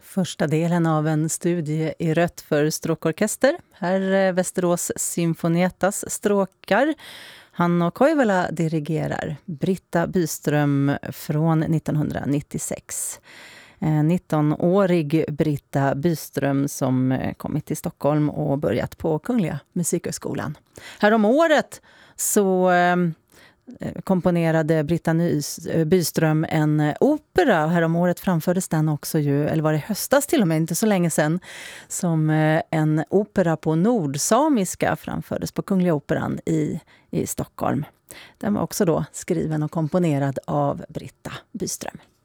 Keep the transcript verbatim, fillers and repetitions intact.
Första delen av en studie i rött för stråkorkester. Här Västerås Symfonietas stråkar. Hanno Koivula dirigerar. Britta Byström från nittonhundranittiosex. nittonårig Britta Byström som kommit till Stockholm och börjat på Kungliga Musikhögskolan. Här om året så komponerade Britta Byström en opera. Härom året framfördes den också ju, eller var det höstas till och med, inte så länge sedan, som en opera på nordsamiska framfördes på Kungliga Operan i, i Stockholm. Den var också då skriven och komponerad av Britta Byström.